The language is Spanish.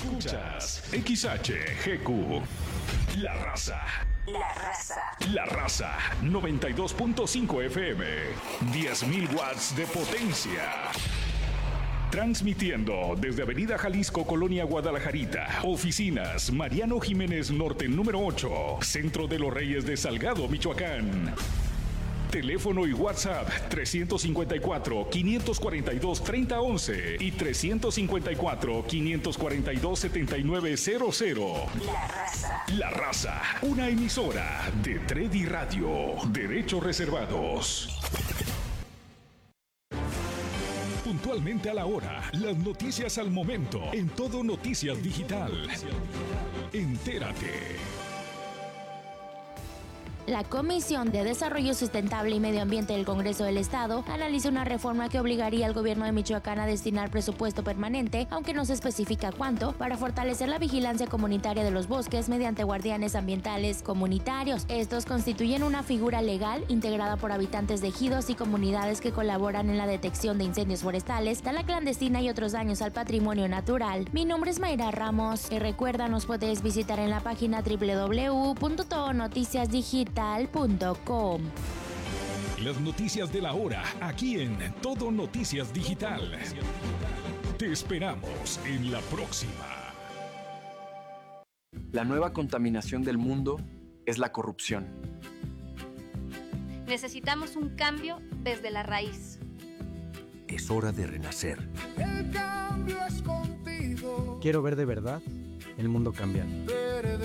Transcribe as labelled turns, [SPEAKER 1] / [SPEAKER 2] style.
[SPEAKER 1] Escuchas XHGQ. La Raza.
[SPEAKER 2] La Raza.
[SPEAKER 1] La Raza 92.5 FM. 10.000 watts de potencia. Transmitiendo desde Avenida Jalisco, Colonia Guadalajarita. Oficinas Mariano Jiménez Norte número 8. Centro de los Reyes de Salgado, Michoacán. Teléfono y WhatsApp 354-542-3011 y 354-542-7900.
[SPEAKER 2] La Raza.
[SPEAKER 1] La Raza, una emisora de Tredi Radio. Derechos reservados. Puntualmente a la hora, las noticias al momento, en Todo Noticias Digital. Entérate.
[SPEAKER 3] La Comisión de Desarrollo Sustentable y Medio Ambiente del Congreso del Estado analiza una reforma que obligaría al gobierno de Michoacán a destinar presupuesto permanente, aunque no se especifica cuánto, para fortalecer la vigilancia comunitaria de los bosques mediante guardianes ambientales comunitarios. Estos constituyen una figura legal integrada por habitantes de ejidos y comunidades que colaboran en la detección de incendios forestales, tala clandestina y otros daños al patrimonio natural. Mi nombre es Mayra Ramos y recuerda, nos puedes visitar en la página www.todonoticiasdigital.com.
[SPEAKER 1] Las noticias de la hora, aquí en Todo Noticias Digital. Te esperamos en la próxima.
[SPEAKER 4] La nueva contaminación del mundo es la corrupción.
[SPEAKER 5] Necesitamos un cambio desde la raíz.
[SPEAKER 6] Es hora de renacer.
[SPEAKER 7] El cambio es contigo.
[SPEAKER 8] Quiero ver de verdad el mundo cambiar.